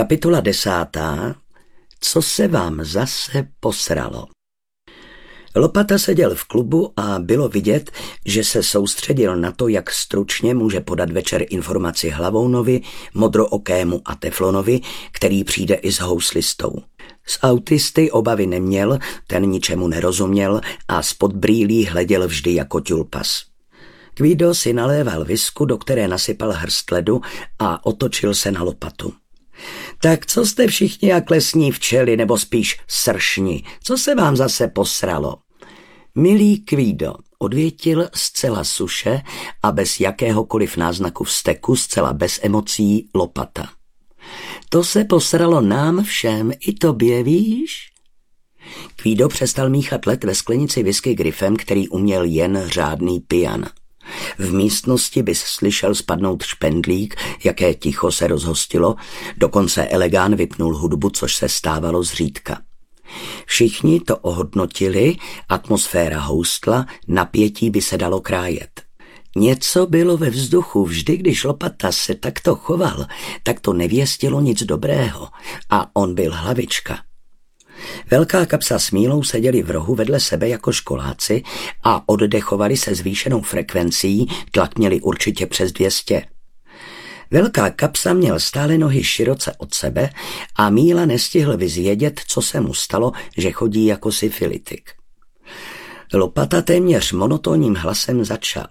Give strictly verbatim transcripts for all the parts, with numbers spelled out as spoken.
Kapitola desátá. Co se vám zase posralo? Lopata seděl v klubu a bylo vidět, že se soustředil na to, jak stručně může podat večer informaci Hlavounovi, Modrookému a Teflonovi, který přijde i s houslistou. Z autisty obavy neměl, ten ničemu nerozuměl a spod brýlí hleděl vždy jako ťulpas. Guido si naléval visku, do které nasypal hrst ledu a otočil se na Lopatu. Tak co jste všichni jak lesní včely, nebo spíš sršni? Co se vám zase posralo? Milý Guido, odvětil zcela suše a bez jakéhokoliv náznaku vzteku, zcela bez emocí Lopata. To se posralo nám všem, i tobě, víš? Guido přestal míchat led ve sklenici whisky Griffem, který uměl jen řádný pijan. V místnosti bys slyšel spadnout špendlík, jaké ticho se rozhostilo, dokonce elegán vypnul hudbu, což se stávalo zřídka. Všichni to ohodnotili, atmosféra houstla, napětí by se dalo krájet. Něco bylo ve vzduchu, vždy když Lopata se takto choval, tak to nevěstilo nic dobrého a on byl hlavička. Velká Kapsa s Mílou seděli v rohu vedle sebe jako školáci a oddechovali se zvýšenou frekvencí, tlak měli určitě přes dvě stě. Velká Kapsa měl stále nohy široce od sebe a Míla nestihl vyzvědět, co se mu stalo, že chodí jako syfilitik. Lopata téměř monotónním hlasem začal.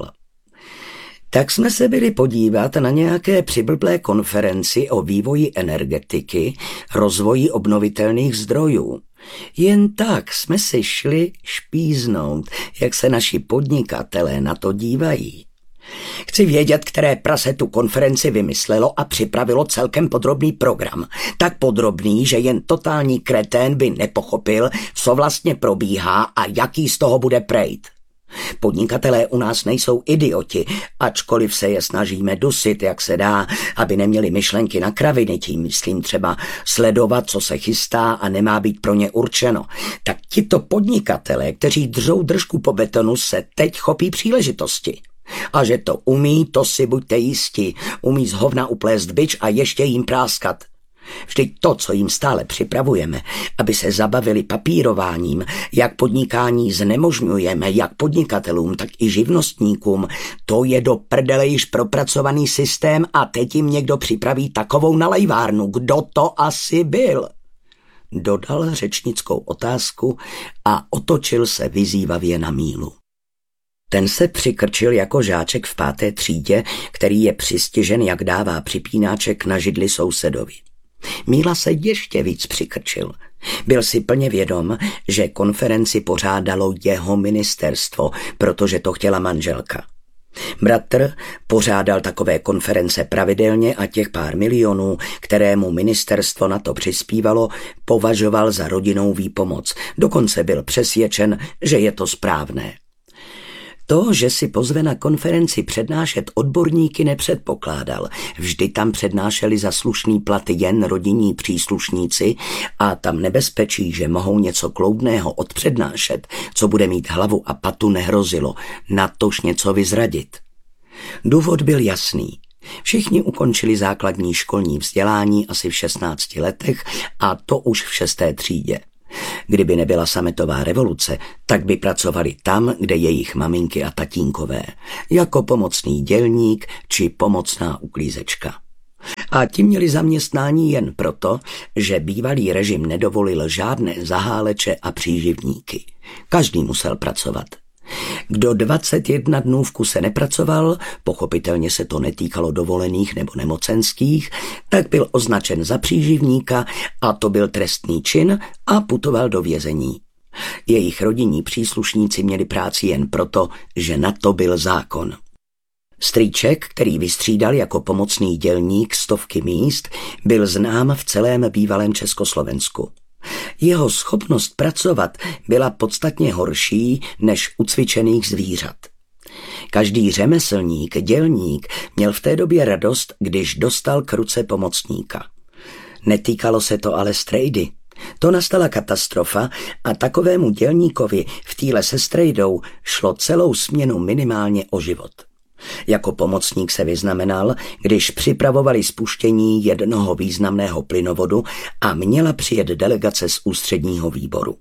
Tak jsme se byli podívat na nějaké přiblblé konferenci o vývoji energetiky, rozvoji obnovitelných zdrojů. Jen tak jsme si šli špíznout, jak se naši podnikatelé na to dívají. Chci vědět, které prase tu konferenci vymyslelo a připravilo celkem podrobný program. Tak podrobný, že jen totální kretén by nepochopil, co vlastně probíhá a jaký z toho bude prejt. Podnikatelé u nás nejsou idioti, ačkoliv se je snažíme dusit, jak se dá, aby neměli myšlenky na kraviny, tím myslím třeba sledovat, co se chystá a nemá být pro ně určeno. Tak tito podnikatelé, kteří držou držku po betonu, se teď chopí příležitosti. A že to umí, to si buďte jistí, umí z hovna uplést bič a ještě jim práskat. Vždyť to, co jim stále připravujeme, aby se zabavili papírováním, jak podnikání znemožňujeme, jak podnikatelům, tak i živnostníkům, to je do prdele již propracovaný systém a teď jim někdo připraví takovou nalejvárnu. Kdo to asi byl? Dodal řečnickou otázku a otočil se vyzývavě na Mílu. Ten se přikrčil jako žáček v páté třídě, který je přistižen, jak dává připínáček na židli sousedovi. Míla se ještě víc přikrčil. Byl si plně vědom, že konferenci pořádalo jeho ministerstvo, protože to chtěla manželka. Bratr pořádal takové konference pravidelně a těch pár milionů, kterému ministerstvo na to přispívalo, považoval za rodinnou výpomoc. Dokonce byl přesvědčen, že je to správné. To, že si pozve na konferenci přednášet odborníky, nepředpokládal. Vždy tam přednášeli za slušný plat jen rodinní příslušníci a tam nebezpečí, že mohou něco kloudného odpřednášet, co bude mít hlavu a patu, nehrozilo, natož něco vyzradit. Důvod byl jasný. Všichni ukončili základní školní vzdělání asi v šestnácti letech a to už v šesté třídě. Kdyby nebyla sametová revoluce, tak by pracovali tam, kde jejich maminky a tatínkové, jako pomocný dělník či pomocná uklízečka. A ti měli zaměstnání jen proto, že bývalý režim nedovolil žádné zaháleče a příživníky. Každý musel pracovat. Kdo dvacet jedna dnů v kuse nepracoval, pochopitelně se to netýkalo dovolených nebo nemocenských, tak byl označen za příživníka a to byl trestný čin a putoval do vězení. Jejich rodinní příslušníci měli práci jen proto, že na to byl zákon. Strýček, který vystřídal jako pomocný dělník stovky míst, byl znám v celém bývalém Československu. Jeho schopnost pracovat byla podstatně horší než u cvičených zvířat. Každý řemeslník, dělník měl v té době radost, když dostal k ruce pomocníka. Netýkalo se to ale strejdy. To nastala katastrofa a takovému dělníkovi v týle se strejdou šlo celou směnu minimálně o život. Jako pomocník se vyznamenal, když připravovali spuštění jednoho významného plynovodu a měla přijet delegace z ústředního výboru.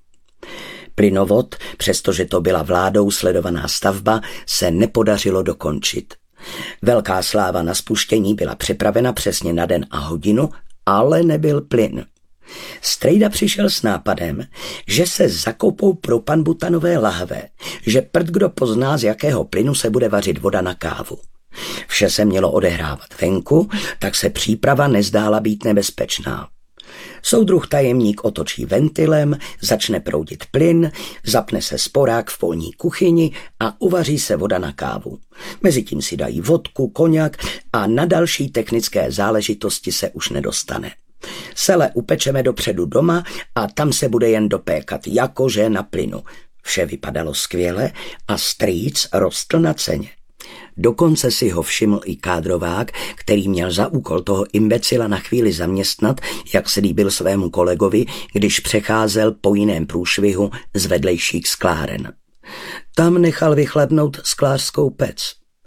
Plynovod, přestože to byla vládou sledovaná stavba, se nepodařilo dokončit. Velká sláva na spuštění byla připravena přesně na den a hodinu, ale nebyl plyn. Strejda přišel s nápadem, že se zakopou propanbutanové lahve, že prd kdo pozná, z jakého plynu se bude vařit voda na kávu. Vše se mělo odehrávat venku, tak se příprava nezdála být nebezpečná. Soudruh tajemník otočí ventilem, začne proudit plyn, zapne se sporák v polní kuchyni a uvaří se voda na kávu. Mezitím si dají vodku, koňak a na další technické záležitosti se už nedostane. Sele upečeme dopředu doma a tam se bude jen dopékat, jakože na plynu. Vše vypadalo skvěle a strýc rostl na ceně. Dokonce si ho všiml i kádrovák, který měl za úkol toho imbecila na chvíli zaměstnat, jak se líbil svému kolegovi, když přecházel po jiném průšvihu z vedlejších skláren. Tam nechal vychladnout sklářskou pec.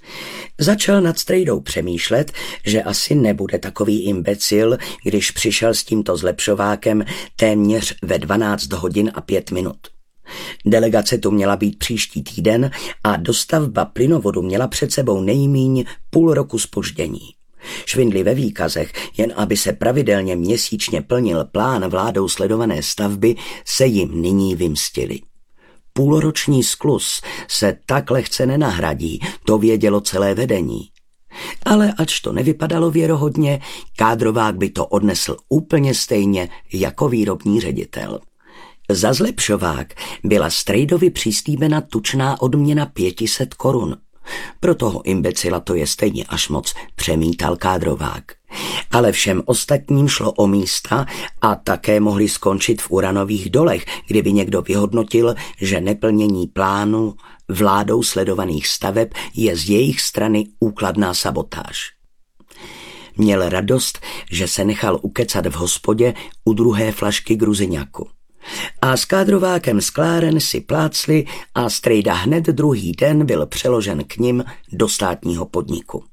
Začal nad Strejdou přemýšlet, že asi nebude takový imbecil, když přišel s tímto zlepšovákem téměř ve dvanáct hodin a pět minut. Delegace tu měla být příští týden a dostavba plynovodu měla před sebou nejmíň půl roku zpoždění. Švindly ve výkazech, jen aby se pravidelně měsíčně plnil plán vládou sledované stavby, se jim nyní vymstily. Půlroční skluz se tak lehce nenahradí, to vědělo celé vedení. Ale ač to nevypadalo věrohodně, kádrovák by to odnesl úplně stejně jako výrobní ředitel. Za zlepšovák byla Strejdovi přislíbena tučná odměna pět set korun. Pro toho imbecila to je stejně až moc, přemítal kádrovák. Ale všem ostatním šlo o místa a také mohli skončit v uranových dolech, kdyby někdo vyhodnotil, že neplnění plánu vládou sledovaných staveb je z jejich strany úkladná sabotáž. Měl radost, že se nechal ukecat v hospodě u druhé flašky gruziňaku. A s kádrovákem skláren si plácli a Strejda hned druhý den byl přeložen k nim do státního podniku.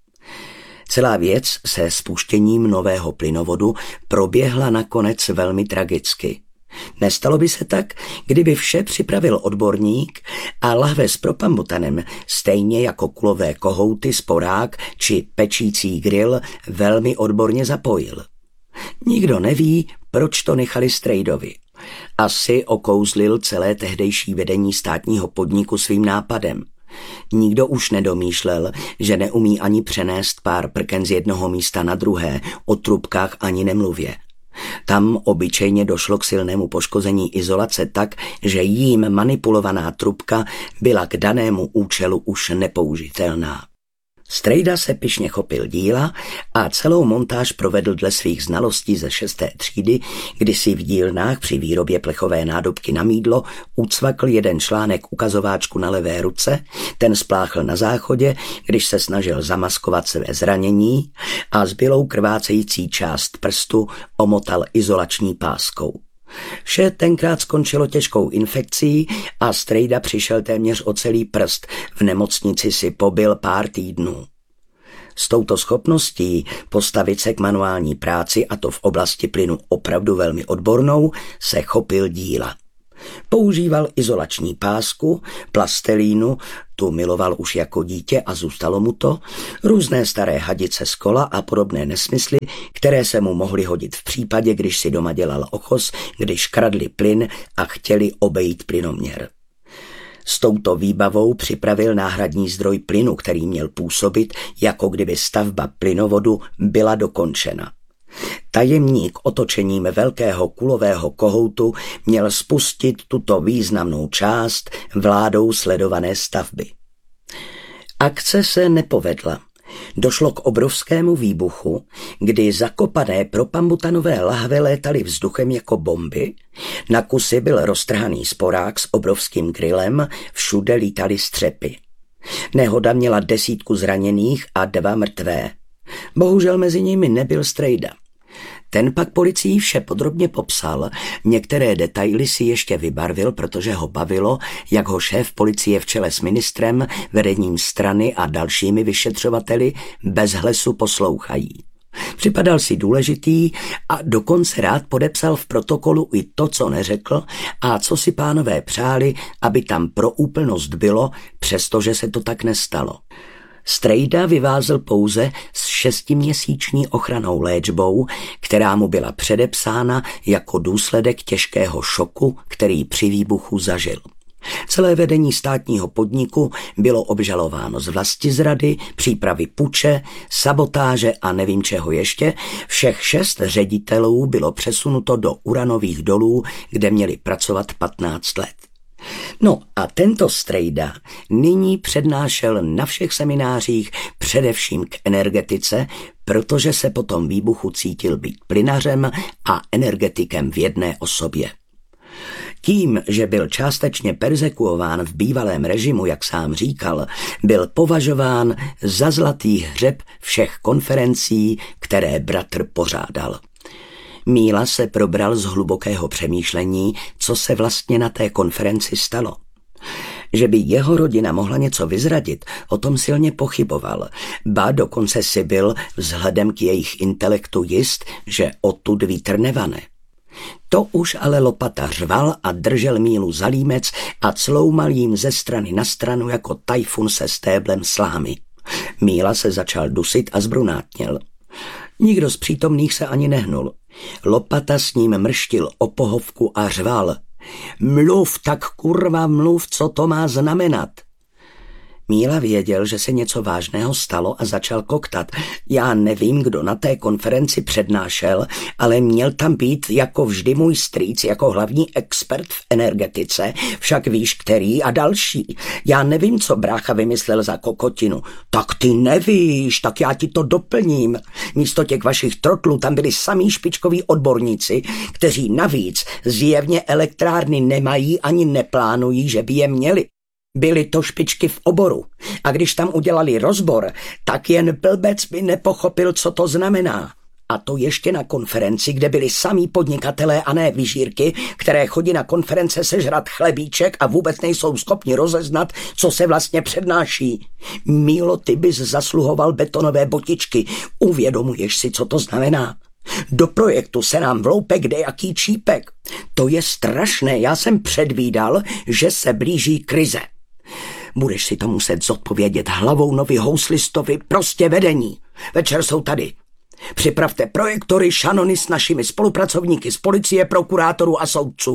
Celá věc se spuštěním nového plynovodu proběhla nakonec velmi tragicky. Nestalo by se tak, kdyby vše připravil odborník a lahve s propambutanem, stejně jako kulové kohouty, sporák či pečící grill, velmi odborně zapojil. Nikdo neví, proč to nechali Strejdovi. Asi okouzlil celé tehdejší vedení státního podniku svým nápadem. Nikdo už nedomýšlel, že neumí ani přenést pár prken z jednoho místa na druhé, o trubkách ani nemluvě. Tam obyčejně došlo k silnému poškození izolace tak, že jím manipulovaná trubka byla k danému účelu už nepoužitelná. Strejda se pyšně chopil díla a celou montáž provedl dle svých znalostí ze šesté třídy, kdy si v dílnách při výrobě plechové nádobky na mýdlo ucvakl jeden článek ukazováčku na levé ruce, ten spláchl na záchodě, když se snažil zamaskovat své zranění a zbylou krvácející část prstu omotal izolační páskou. Vše tenkrát skončilo těžkou infekcí a Strejda přišel téměř o celý prst, v nemocnici si pobyl pár týdnů. S touto schopností postavit se k manuální práci, a to v oblasti plynu opravdu velmi odbornou, se chopil díla. Používal izolační pásku, plastelínu, tu miloval už jako dítě a zůstalo mu to, různé staré hadice z kola a podobné nesmysly, které se mu mohly hodit v případě, když si doma dělal ochos, když kradli plyn a chtěli obejít plynoměr. S touto výbavou připravil náhradní zdroj plynu, který měl působit, jako kdyby stavba plynovodu byla dokončena. Tajemník otočením velkého kulového kohoutu měl spustit tuto významnou část vládou sledované stavby. Akce se nepovedla. Došlo k obrovskému výbuchu, kdy zakopané propambutanové lahve létaly vzduchem jako bomby, na kusy byl roztrhaný sporák s obrovským grillem, všude lítaly střepy. Nehoda měla desítku zraněných a dva mrtvé. Bohužel mezi nimi nebyl Strejda. Ten pak policii vše podrobně popsal, některé detaily si ještě vybarvil, protože ho bavilo, jak ho šéf policie v čele s ministrem, vedením strany a dalšími vyšetřovateli bez hlesu poslouchají. Připadal si důležitý a dokonce rád podepsal v protokolu i to, co neřekl a co si pánové přáli, aby tam pro úplnost bylo, přestože se to tak nestalo. Strejda vyvázl pouze s šestiměsíční ochrannou léčbou, která mu byla předepsána jako důsledek těžkého šoku, který při výbuchu zažil. Celé vedení státního podniku bylo obžalováno z vlastizrady, přípravy puče, sabotáže a nevím čeho ještě. Všech šest ředitelů bylo přesunuto do uranových dolů, kde měli pracovat patnáct let. No a tento Strejda nyní přednášel na všech seminářích především k energetice, protože se po tom výbuchu cítil být plynařem a energetikem v jedné osobě. Tím, že byl částečně perzekuován v bývalém režimu, jak sám říkal, byl považován za zlatý hřeb všech konferencí, které bratr pořádal. Míla se probral z hlubokého přemýšlení, co se vlastně na té konferenci stalo. Že by jeho rodina mohla něco vyzradit, o tom silně pochyboval, ba dokonce si byl vzhledem k jejich intelektu jist, že odtud vítr nevane. To už ale Lopata řval a držel Mílu za límec a cloumal jim ze strany na stranu jako tajfun se stéblem slámy. Míla se začal dusit a zbrunátněl. Nikdo z přítomných se ani nehnul. Lopata s ním mrštil o pohovku a řval. Mluv, tak kurva mluv, co to má znamenat. Míla věděl, že se něco vážného stalo a začal koktat. Já nevím, kdo na té konferenci přednášel, ale měl tam být jako vždy můj strýc, jako hlavní expert v energetice, však víš který a další. Já nevím, co brácha vymyslel za kokotinu. Tak ty nevíš, tak já ti to doplním. Místo těch vašich trotlů tam byli samí špičkoví odborníci, kteří navíc zjevně elektrárny nemají ani neplánují, že by je měli. Byly to špičky v oboru a když tam udělali rozbor, tak jen blbec by nepochopil, co to znamená. A to ještě na konferenci, kde byli samí podnikatelé a ne vyžírky, které chodí na konference sežrat chlebíček a vůbec nejsou schopni rozeznat, co se vlastně přednáší. Mílo, ty bys zasluhoval betonové botičky. Uvědomuješ si, co to znamená? Do projektu se nám vloupe kdejaký čípek. To je strašné, já jsem předvídal, že se blíží krize. Budeš si to muset zodpovědět hlavou novi houslistovi, prostě vedení. Večer jsou tady. Připravte projektory, šanony s našimi spolupracovníky z policie, prokurátorů a soudců.